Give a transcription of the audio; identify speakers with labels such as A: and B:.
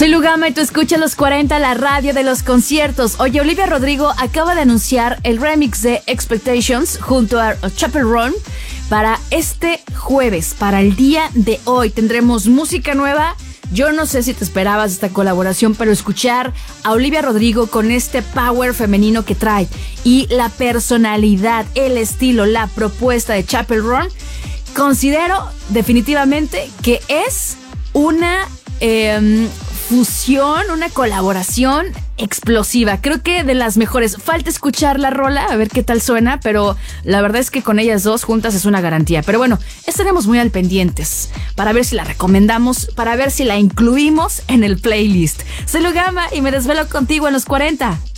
A: Soy Lugama y tú escuchas Los 40, la radio de los conciertos. Oye, Olivia Rodrigo acaba de anunciar el remix de Expectations junto a Chappell Roan para este jueves, para el día de hoy. Tendremos música nueva. Yo no sé si te esperabas esta colaboración, pero escuchar a Olivia Rodrigo con este power femenino que trae y la personalidad, el estilo, la propuesta de Chappell Roan, considero definitivamente que es una fusión, una colaboración explosiva. Creo que de las mejores. Falta escuchar la rola, a ver qué tal suena, pero la verdad es que con ellas dos juntas es una garantía. Pero bueno, estaremos muy al pendientes para ver si la recomendamos, para ver si la incluimos en el playlist. Soy Lugama y me desvelo contigo en Los 40.